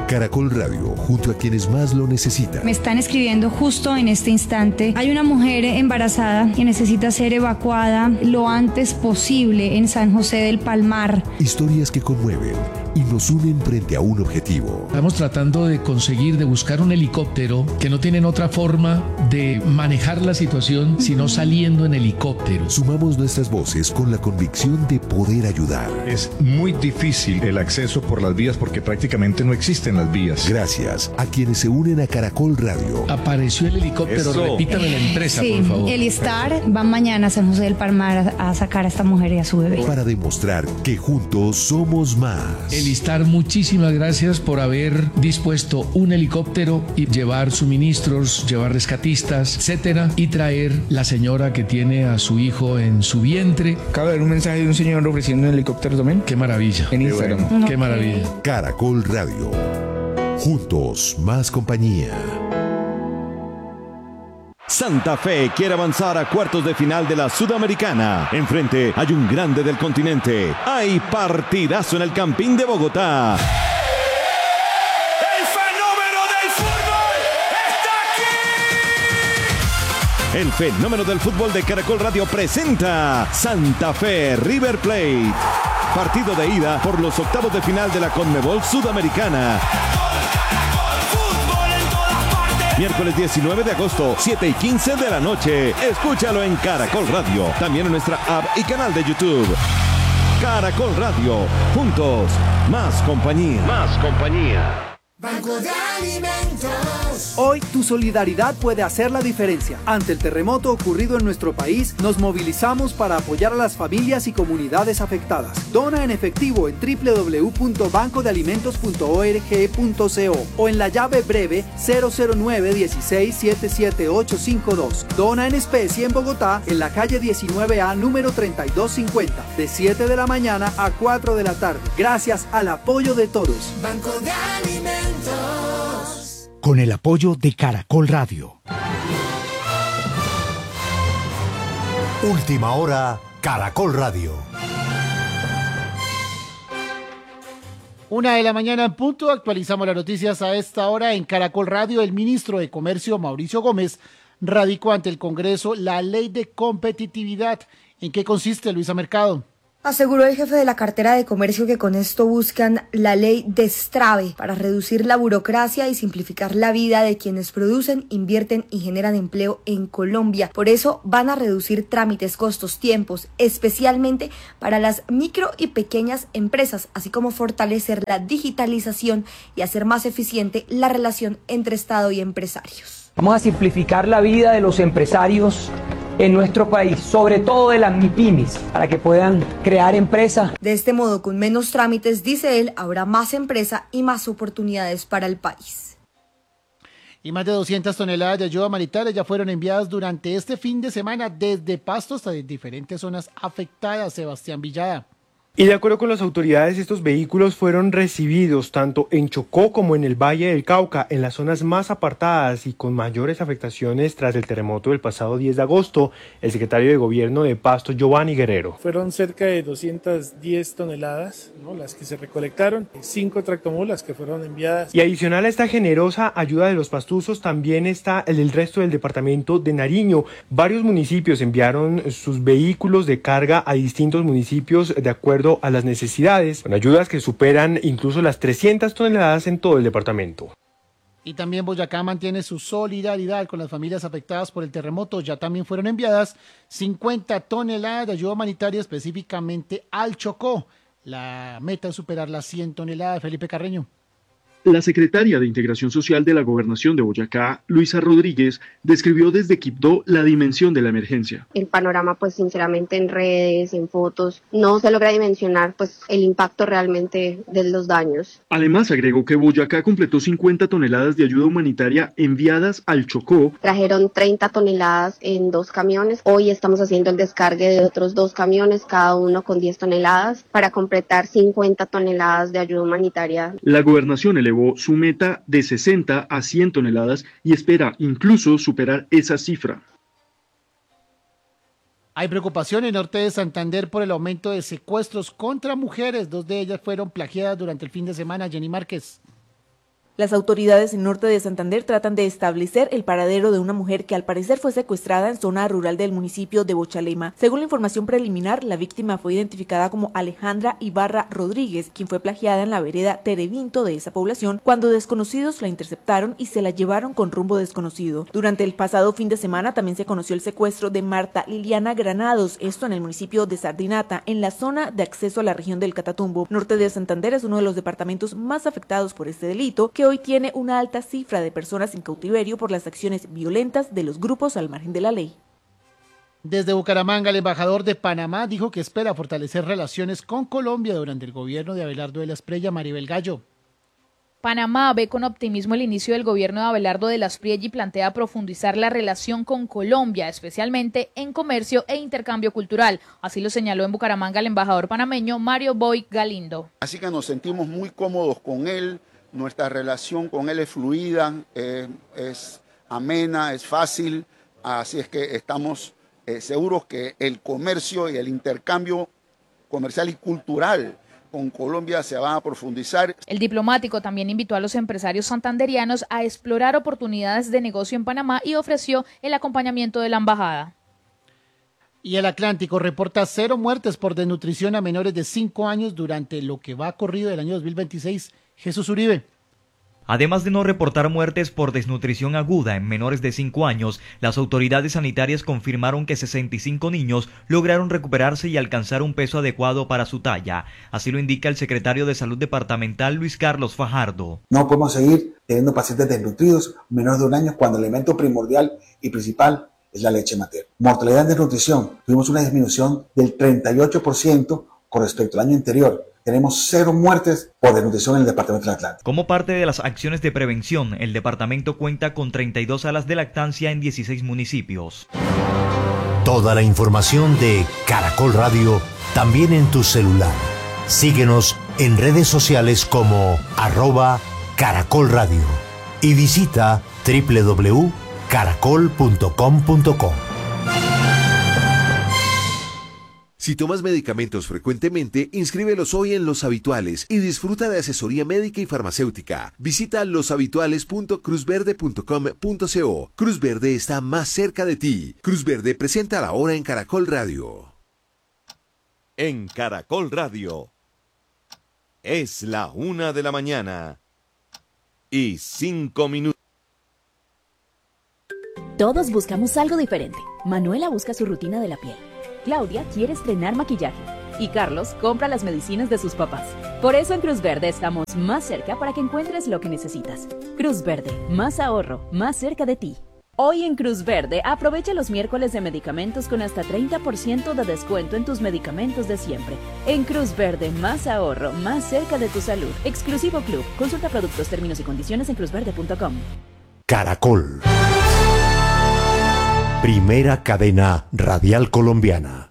Caracol Radio, junto a quienes más lo necesitan. Me están escribiendo justo en este instante. Hay una mujer embarazada que necesita ser evacuada lo antes posible en San José del Palmar. Historias que conmueven y nos unen frente a un objetivo. Estamos tratando de buscar un helicóptero que no tienen otra forma de manejar la situación sino saliendo en helicóptero. Sumamos nuestras voces con la convicción de poder ayudar. Es muy difícil el acceso por las vías porque prácticamente no existen las vías. Gracias a quienes se unen a Caracol Radio. Apareció el helicóptero, repítame la empresa, sí, por favor. El Istar va mañana a San José del Palmar a sacar a esta mujer y a su bebé. Para demostrar que juntos somos más. El Istar, muchísimas gracias por haber dispuesto un helicóptero y llevar suministros, llevar rescatistas, etcétera, y traer la señora que tiene a su hijo en su vientre. Acaba de ver un mensaje de un señor ofreciendo un helicóptero también. Qué maravilla. En Instagram. Bueno. Qué maravilla. Caracol Radio. Juntos, más compañía. Santa Fe quiere avanzar a cuartos de final de la Sudamericana. Enfrente hay un grande del continente. Hay partidazo en el Campín de Bogotá. ¡El fenómeno del fútbol está aquí! El fenómeno del fútbol de Caracol Radio presenta Santa Fe River Plate. Partido de ida por los octavos de final de la Conmebol Sudamericana. Miércoles 19 de agosto, 7:15 de la noche. Escúchalo en Caracol Radio. También en nuestra app y canal de YouTube. Caracol Radio. Juntos, más compañía. Más compañía. Banco de Alimentos. Hoy tu solidaridad puede hacer la diferencia. Ante el terremoto ocurrido en nuestro país, nos movilizamos para apoyar a las familias y comunidades afectadas. Dona en efectivo en www.bancodealimentos.org.co o en la llave breve 009-16-77852. Dona en especie en Bogotá, en la calle 19A, número 3250, de 7 de la mañana a 4 de la tarde. Gracias al apoyo de todos. Banco de Alimentos. Con el apoyo de Caracol Radio. Última hora, Caracol Radio. 1:00 a.m. en punto. Actualizamos las noticias a esta hora en Caracol Radio. El ministro de Comercio, Mauricio Gómez, radicó ante el Congreso la ley de competitividad. ¿En qué consiste, Luisa Mercado? Aseguró el jefe de la cartera de comercio que con esto buscan la ley Destrave para reducir la burocracia y simplificar la vida de quienes producen, invierten y generan empleo en Colombia. Por eso van a reducir trámites, costos, tiempos, especialmente para las micro y pequeñas empresas, así como fortalecer la digitalización y hacer más eficiente la relación entre Estado y empresarios. Vamos a simplificar la vida de los empresarios en nuestro país, sobre todo de las MIPYMES, para que puedan crear empresas. De este modo, con menos trámites, dice él, habrá más empresa y más oportunidades para el país. Y más de 200 toneladas de ayuda humanitaria ya fueron enviadas durante este fin de semana desde Pasto hasta diferentes zonas afectadas. Sebastián Villada. Y de acuerdo con las autoridades, estos vehículos fueron recibidos tanto en Chocó como en el Valle del Cauca, en las zonas más apartadas y con mayores afectaciones tras el terremoto del pasado 10 de agosto. El secretario de Gobierno de Pasto, Giovanni Guerrero. Fueron cerca de 210 toneladas, ¿no?, las que se recolectaron, 5 tractomulas que fueron enviadas. Y adicional a esta generosa ayuda de los pastuzos, también está el del resto del departamento de Nariño. Varios municipios enviaron sus vehículos de carga a distintos municipios de acuerdo a las necesidades, con ayudas que superan incluso las 300 toneladas en todo el departamento. Y también Boyacá mantiene su solidaridad con las familias afectadas por el terremoto. Ya también fueron enviadas 50 toneladas de ayuda humanitaria específicamente al Chocó. La meta es superar las 100 toneladas. Felipe Carreño. La secretaria de Integración Social de la Gobernación de Boyacá, Luisa Rodríguez, describió desde Quibdó la dimensión de la emergencia. El panorama, pues sinceramente en redes, en fotos, no se logra dimensionar pues el impacto realmente de los daños. Además, agregó que Boyacá completó 50 toneladas de ayuda humanitaria enviadas al Chocó. Trajeron 30 toneladas en 2 camiones. Hoy estamos haciendo el descargue de otros 2 camiones, cada uno con 10 toneladas, para completar 50 toneladas de ayuda humanitaria. La gobernación elevó su meta de 60 a 100 toneladas y espera incluso superar esa cifra. Hay preocupación en Norte de Santander por el aumento de secuestros contra mujeres. 2 de ellas fueron plagiadas durante el fin de semana. Jenny Márquez. Las autoridades en Norte de Santander tratan de establecer el paradero de una mujer que al parecer fue secuestrada en zona rural del municipio de Bochalema. Según la información preliminar, la víctima fue identificada como Alejandra Ibarra Rodríguez, quien fue plagiada en la vereda Terevinto de esa población cuando desconocidos la interceptaron y se la llevaron con rumbo desconocido. Durante el pasado fin de semana también se conoció el secuestro de Marta Liliana Granados, esto en el municipio de Sardinata, en la zona de acceso a la región del Catatumbo. Norte de Santander es uno de los departamentos más afectados por este delito, que hoy tiene una alta cifra de personas en cautiverio por las acciones violentas de los grupos al margen de la ley. Desde Bucaramanga, el embajador de Panamá dijo que espera fortalecer relaciones con Colombia durante el gobierno de Abelardo de la Espriella. Maribel Gallo. Panamá ve con optimismo el inicio del gobierno de Abelardo de la Espriella y plantea profundizar la relación con Colombia, especialmente en comercio e intercambio cultural. Así lo señaló en Bucaramanga el embajador panameño Mario Boy Galindo. Así que nos sentimos muy cómodos con él, nuestra relación con él es fluida, es amena, es fácil, así es que estamos seguros que el comercio y el intercambio comercial y cultural con Colombia se va a profundizar. El diplomático también invitó a los empresarios santanderianos a explorar oportunidades de negocio en Panamá y ofreció el acompañamiento de la embajada. Y el Atlántico reporta 0 muertes por desnutrición a menores de 5 años durante lo que va corrido del año 2026. Jesús Uribe. Además de no reportar muertes por desnutrición aguda en menores de 5 años, las autoridades sanitarias confirmaron que 65 niños lograron recuperarse y alcanzar un peso adecuado para su talla. Así lo indica el secretario de Salud Departamental, Luis Carlos Fajardo. No podemos seguir teniendo pacientes desnutridos menores de 1 año cuando el elemento primordial y principal es la leche materna. Mortalidad en desnutrición. Tuvimos una disminución del 38% con respecto al año anterior. Tenemos 0 muertes por desnutrición en el departamento del Atlántico. Como parte de las acciones de prevención, el departamento cuenta con 32 salas de lactancia en 16 municipios. Toda la información de Caracol Radio también en tu celular. Síguenos en redes sociales como @Caracol Radio y visita www.caracol.com.co. Si tomas medicamentos frecuentemente, inscríbelos hoy en Los Habituales y disfruta de asesoría médica y farmacéutica. Visita loshabituales.cruzverde.com.co. Cruz Verde está más cerca de ti. Cruz Verde presenta la hora en Caracol Radio. En Caracol Radio. Es la 1 de la mañana y 5 minutos. Todos buscamos algo diferente. Manuela busca su rutina de la piel. Claudia quiere estrenar maquillaje y Carlos compra las medicinas de sus papás. Por eso en Cruz Verde estamos más cerca para que encuentres lo que necesitas. Cruz Verde, más ahorro, más cerca de ti. Hoy en Cruz Verde aprovecha los miércoles de medicamentos con hasta 30% de descuento en tus medicamentos de siempre. En Cruz Verde, más ahorro, más cerca de tu salud. Exclusivo Club. Consulta productos, términos y condiciones en cruzverde.com. Caracol. Primera cadena radial colombiana.